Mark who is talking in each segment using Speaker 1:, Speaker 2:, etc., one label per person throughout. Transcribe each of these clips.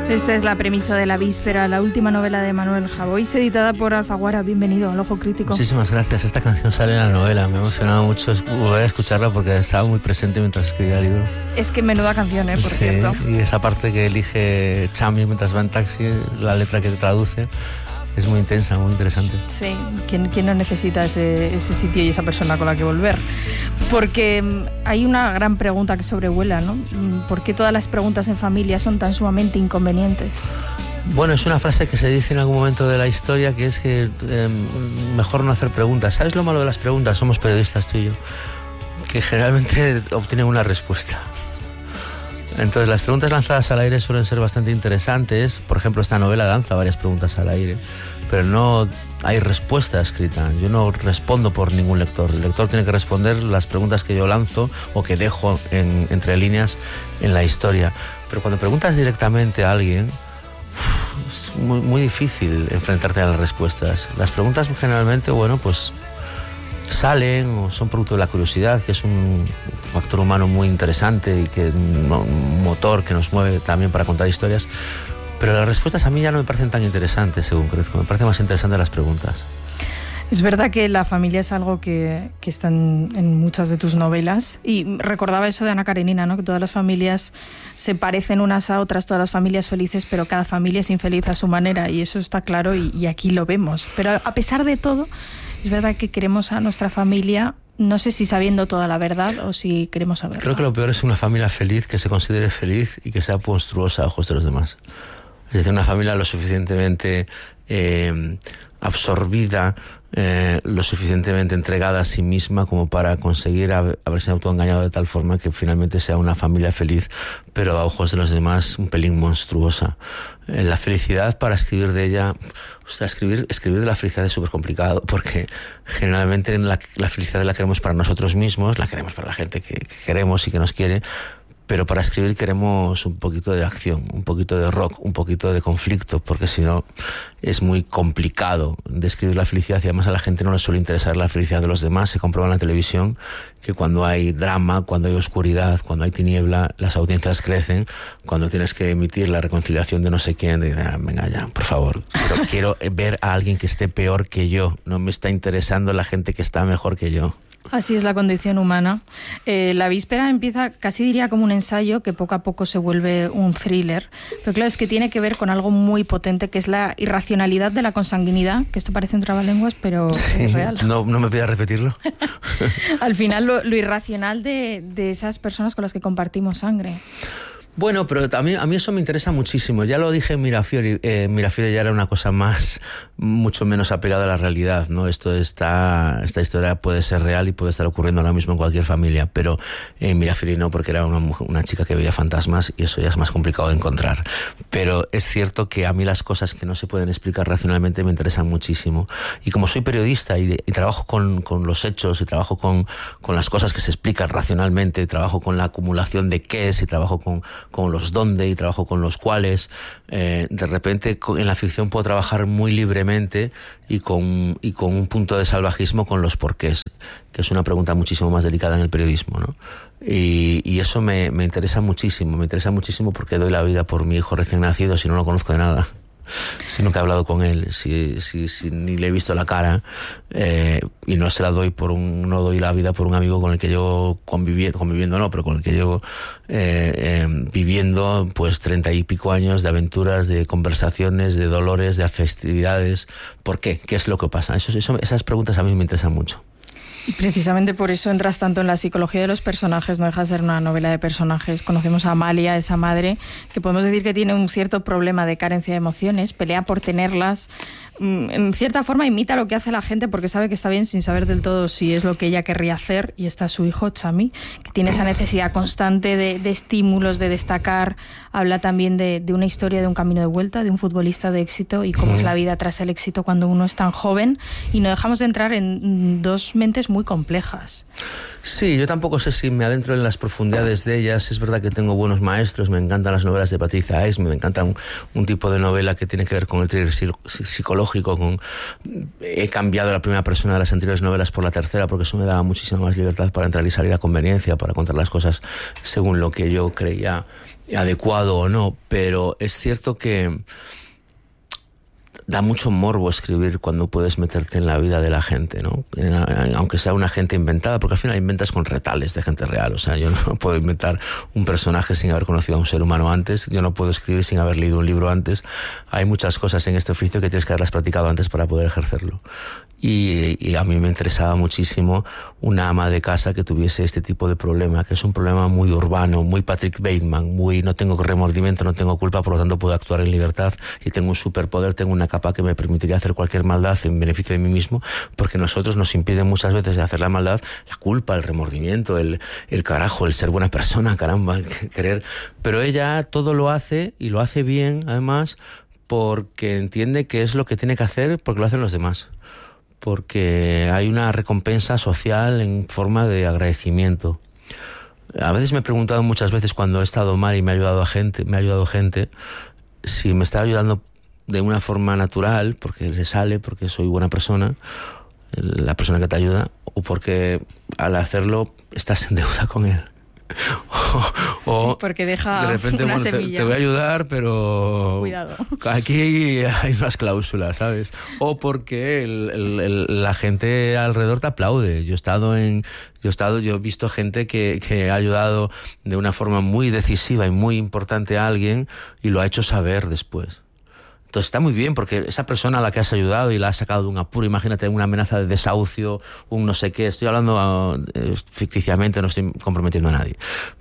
Speaker 1: Esta es la premisa de La Víspera, la última novela de Manuel Javois, editada por Alfaguara. Bienvenido al Ojo Crítico.
Speaker 2: Muchísimas gracias. Esta canción sale en la novela. Me ha emocionado mucho volver a escucharla porque estaba muy presente mientras escribía el libro.
Speaker 1: Es que menuda canción, por cierto.
Speaker 2: Y esa parte que elige Chami mientras va en taxi, la letra que traduce, es muy intensa, muy interesante.
Speaker 1: Sí, ¿quién no necesita ese sitio y esa persona con la que volver? Porque hay una gran pregunta que sobrevuela, ¿no? ¿Por qué todas las preguntas en familia son tan sumamente inconvenientes?
Speaker 2: Bueno, es una frase que se dice en algún momento de la historia, que es que mejor no hacer preguntas. ¿Sabes lo malo de las preguntas? Somos periodistas tú y yo, que generalmente obtienen una respuesta. Entonces las preguntas lanzadas al aire suelen ser bastante interesantes. Por ejemplo, esta novela lanza varias preguntas al aire, pero no hay respuesta escrita. Yo no respondo por ningún lector. El lector tiene que responder las preguntas que yo lanzo o que dejo entre líneas en la historia. Pero cuando preguntas directamente a alguien, es muy, muy difícil enfrentarte a las respuestas. Las preguntas generalmente, pues salen o son producto de la curiosidad, que es un factor humano muy interesante y que un motor que nos mueve también para contar historias. Pero las respuestas a mí ya no me parecen tan interesantes según crezco. Me parecen más interesantes las preguntas.
Speaker 1: Es verdad que la familia es algo que está en muchas de tus novelas, y recordaba eso de Ana Karenina, ¿no? Que todas las familias se parecen unas a otras, todas las familias felices, pero cada familia es infeliz a su manera, y eso está claro y aquí lo vemos. Pero a pesar de todo, es verdad que queremos a nuestra familia, no sé si sabiendo toda la verdad o si queremos saberla.
Speaker 2: Creo que lo peor es una familia feliz que se considere feliz y que sea monstruosa a ojos de los demás. Es decir, una familia lo suficientemente absorbida, lo suficientemente entregada a sí misma como para conseguir haberse autoengañado de tal forma que finalmente sea una familia feliz, pero a ojos de los demás un pelín monstruosa. La felicidad, para escribir de ella, escribir de la felicidad es súper complicado, porque generalmente la felicidad la queremos para nosotros mismos, la queremos para la gente que queremos y que nos quiere. Pero para escribir queremos un poquito de acción, un poquito de rock, un poquito de conflicto, porque si no es muy complicado describir la felicidad, y además a la gente no le suele interesar la felicidad de los demás. Se comprueba en la televisión que cuando hay drama, cuando hay oscuridad, cuando hay tiniebla, las audiencias crecen. Cuando tienes que emitir la reconciliación de no sé quién, venga ya, por favor, quiero ver a alguien que esté peor que yo, no me está interesando la gente que está mejor que yo.
Speaker 1: Así es la condición humana. La Víspera empieza, casi diría, como un ensayo que poco a poco se vuelve un thriller. Pero claro, es que tiene que ver con algo muy potente, que es la irracionalidad de la consanguinidad, que esto parece un trabalenguas, pero
Speaker 2: sí,
Speaker 1: es real.
Speaker 2: No me pidas repetirlo.
Speaker 1: Al final, lo irracional de esas personas con las que compartimos sangre.
Speaker 2: Bueno, pero a mí eso me interesa muchísimo. Ya lo dije en Mirafiori. Mirafiori ya era una cosa mucho menos apegada a la realidad, ¿no? Esta historia puede ser real y puede estar ocurriendo ahora mismo en cualquier familia, pero en Mirafiori no, porque era una chica que veía fantasmas y eso ya es más complicado de encontrar. Pero es cierto que a mí las cosas que no se pueden explicar racionalmente me interesan muchísimo. Y como soy periodista y trabajo con los hechos, y trabajo con las cosas que se explican racionalmente, y trabajo con la acumulación de qués, y trabajo con los dónde, y trabajo con los cuáles, de repente en la ficción puedo trabajar muy libremente y con un punto de salvajismo con los porqués, que es una pregunta muchísimo más delicada en el periodismo, ¿no? Y eso me interesa muchísimo porque doy la vida por mi hijo recién nacido si no lo conozco de nada. Si nunca he hablado con él, si ni le he visto la cara, y no se la doy no doy la vida por un amigo con el que yo conviviendo no, pero con el que yo viviendo pues 30 y pico años de aventuras, de conversaciones, de dolores, de festividades. ¿Por qué? ¿Qué es lo que pasa? Esas preguntas a mí me interesan mucho.
Speaker 1: Y precisamente por eso entras tanto en la psicología de los personajes, no deja de ser una novela de personajes. Conocemos a Amalia, esa madre, que podemos decir que tiene un cierto problema de carencia de emociones, pelea por tenerlas. En cierta forma imita lo que hace la gente porque sabe que está bien sin saber del todo si es lo que ella querría hacer. Y está su hijo, Chami, que tiene esa necesidad constante de estímulos, de destacar. Habla también de una historia, de un camino de vuelta, de un futbolista de éxito y cómo es la vida tras el éxito cuando uno es tan joven. Y no dejamos de entrar en dos mentes muy muy complejas.
Speaker 2: Sí, yo tampoco sé si me adentro en las profundidades de ellas. Es verdad que tengo buenos maestros, me encantan las novelas de Patricia Highsmith, me encanta un tipo de novela que tiene que ver con el thriller psicológico. He cambiado la primera persona de las anteriores novelas por la tercera porque eso me daba muchísima más libertad para entrar y salir a conveniencia, para contar las cosas según lo que yo creía adecuado o no. Pero es cierto que da mucho morbo escribir cuando puedes meterte en la vida de la gente, ¿no? Aunque sea una gente inventada, porque al final inventas con retales de gente real. O sea, yo no puedo inventar un personaje sin haber conocido a un ser humano antes, yo no puedo escribir sin haber leído un libro antes. Hay muchas cosas en este oficio que tienes que haberlas practicado antes para poder ejercerlo. Y a mí me interesaba muchísimo una ama de casa que tuviese este tipo de problema, que es un problema muy urbano, muy Patrick Bateman, muy no tengo remordimiento, no tengo culpa, por lo tanto puedo actuar en libertad y tengo un superpoder, tengo una capa que me permitiría hacer cualquier maldad en beneficio de mí mismo, porque nosotros nos impiden muchas veces de hacer la maldad, la culpa, el remordimiento, el carajo, el ser buena persona, caramba, querer. Pero ella todo lo hace y lo hace bien, además, porque entiende que es lo que tiene que hacer porque lo hacen los demás. Porque hay una recompensa social en forma de agradecimiento. A veces me he preguntado muchas veces cuando he estado mal y me ha ayudado gente, si me está ayudando de una forma natural, porque le sale, porque soy buena persona, la persona que te ayuda, o porque al hacerlo estás en deuda con él.
Speaker 1: Sí, porque deja
Speaker 2: de repente,
Speaker 1: una
Speaker 2: bueno,
Speaker 1: semilla.
Speaker 2: te voy a ayudar, pero
Speaker 1: cuidado.
Speaker 2: Aquí hay unas cláusulas, ¿sabes? O porque la gente alrededor te aplaude. Yo he visto gente que ha ayudado de una forma muy decisiva y muy importante a alguien y lo ha hecho saber después. Entonces está muy bien, porque esa persona a la que has ayudado y la has sacado de un apuro, imagínate una amenaza de desahucio, un no sé qué, estoy hablando ficticiamente, no estoy comprometiendo a nadie.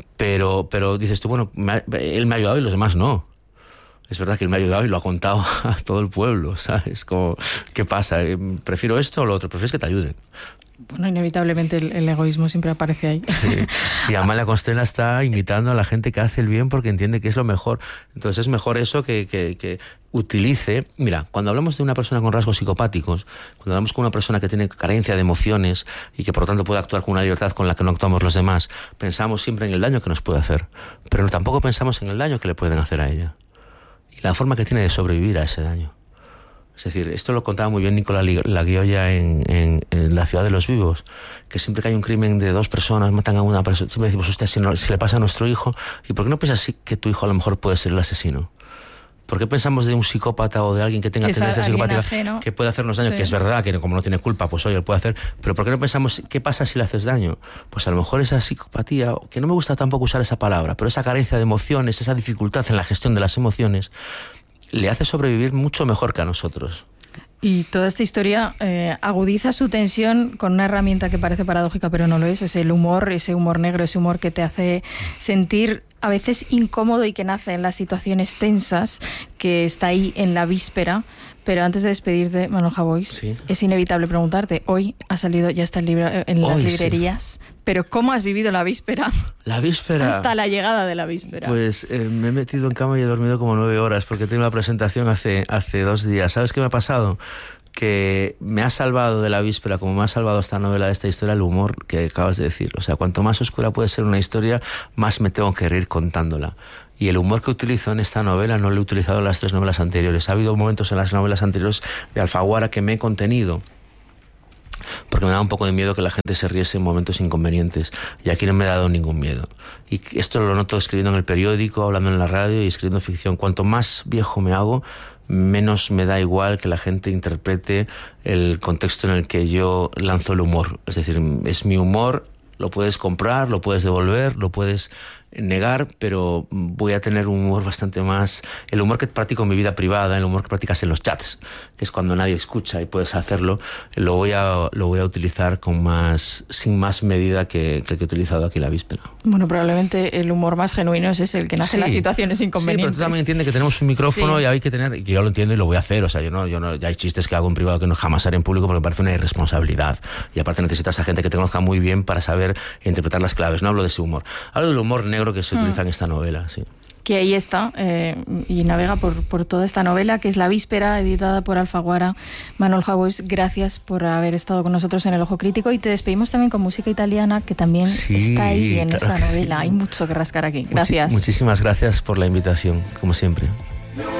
Speaker 2: Pero dices tú, bueno, él me ha ayudado y los demás no. Es verdad que él me ha ayudado y lo ha contado a todo el pueblo, ¿sabes? Como, ¿qué pasa? ¿Prefiero esto o lo otro? Prefieres que te ayuden.
Speaker 1: Bueno, inevitablemente el egoísmo siempre aparece ahí.
Speaker 2: Sí. Y Amalia Constella está imitando a la gente que hace el bien porque entiende que es lo mejor. Entonces es mejor eso que utilice. Mira, cuando hablamos de una persona con rasgos psicopáticos, cuando hablamos con una persona que tiene carencia de emociones y que por lo tanto puede actuar con una libertad con la que no actuamos los demás, pensamos siempre en el daño que nos puede hacer, pero tampoco pensamos en el daño que le pueden hacer a ella y la forma que tiene de sobrevivir a ese daño. Es decir, esto lo contaba muy bien Nicola Laguiolla en La ciudad de los vivos, que siempre que hay un crimen de dos personas, matan a una persona, siempre decimos, hostia, si le pasa a nuestro hijo, ¿y por qué no piensas que tu hijo a lo mejor puede ser el asesino? ¿Por qué pensamos de un psicópata o de alguien que tenga tendencia psicopática ajeno, que puede hacernos daño? Sí. Que es verdad que como no tiene culpa, pues oye, lo puede hacer. Pero ¿por qué no pensamos qué pasa si le haces daño? Pues a lo mejor esa psicopatía, que no me gusta tampoco usar esa palabra, pero esa carencia de emociones, esa dificultad en la gestión de las emociones, le hace sobrevivir mucho mejor que a nosotros.
Speaker 1: Y toda esta historia agudiza su tensión con una herramienta que parece paradójica, pero no lo es el humor, ese humor negro, ese humor que te hace sentir a veces incómodo y que nace en las situaciones tensas, que está ahí en la víspera. Pero antes de despedirte, Manuel Javois, sí, es inevitable preguntarte, hoy ha salido, ya está el libro en las librerías, sí, pero ¿cómo has vivido la víspera?
Speaker 2: La víspera.
Speaker 1: Hasta la llegada de la víspera.
Speaker 2: Pues me he metido en cama y he dormido como 9 horas porque tengo una presentación hace 2 días. ¿Sabes qué me ha pasado? Que me ha salvado de la víspera, como me ha salvado esta novela, de esta historia, el humor que acabas de decir. O sea, cuanto más oscura puede ser una historia, más me tengo que reír contándola. Y el humor que utilizo en esta novela no lo he utilizado en las 3 novelas anteriores. Ha habido momentos en las novelas anteriores de Alfaguara que me he contenido, porque me da un poco de miedo que la gente se riese en momentos inconvenientes. Y aquí no me ha dado ningún miedo. Y esto lo noto escribiendo en el periódico, hablando en la radio y escribiendo ficción. Cuanto más viejo me hago, menos me da igual que la gente interprete el contexto en el que yo lanzo el humor. Es decir, es mi humor, lo puedes comprar, lo puedes devolver, lo puedes negar, pero voy a tener un humor bastante más... El humor que practico en mi vida privada, el humor que practicas en los chats, que es cuando nadie escucha y puedes hacerlo, lo voy a utilizar sin más medida que el que he utilizado aquí la víspera. Bueno,
Speaker 1: probablemente el humor más genuino es ese, el que nace en las situaciones inconvenientes.
Speaker 2: Sí, pero tú también entiendes que tenemos un micrófono, sí, y hay que tener... Yo lo entiendo y lo voy a hacer, o sea, yo no, ya hay chistes que hago en privado que no jamás haré en público porque me parece una irresponsabilidad. Y aparte necesitas a gente que te conozca muy bien para saber interpretar las claves. No hablo de ese humor. Hablo del humor negro que se utiliza en esta novela, sí.
Speaker 1: que ahí está y navega por toda esta novela, que es La Víspera, editada por Alfaguara. Manuel Jaubois, gracias por haber estado con nosotros en El Ojo Crítico, y te despedimos también con música italiana, que también está ahí en esa novela. Hay mucho que rascar aquí. Gracias.
Speaker 2: Muchísimas gracias por la invitación, como siempre.